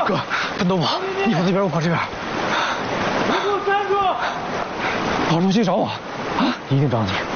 哥，分头跑，你跑那边，我跑这边。 你给我站住！ 老陆去找我，啊，一定找你。